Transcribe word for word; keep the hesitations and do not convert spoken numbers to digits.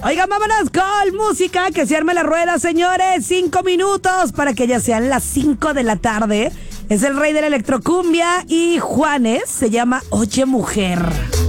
Oigan, vámonos con música, que se arme la rueda, señores. Cinco minutos para que ya sean las cinco de la tarde. Es el rey de la electrocumbia y Juanes se llama Oye Mujer.